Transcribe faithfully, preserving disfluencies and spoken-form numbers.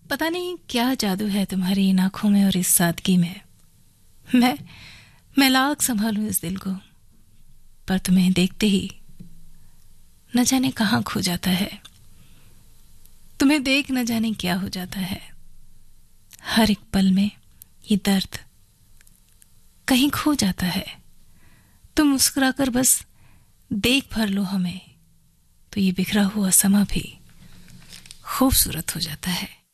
पता नहीं क्या जादू है तुम्हारी इन आंखों में और इस सादगी में। मैं मैं लाख संभालूं इस दिल को, पर तुम्हें देखते ही न जाने कहां खो जाता है। तुम्हें देख न जाने क्या हो जाता है। हर एक पल में ये दर्द कहीं खो जाता है। तुम मुस्कुराकर बस देख भर लो हमें, तो ये बिखरा हुआ समा भी खूबसूरत हो जाता है।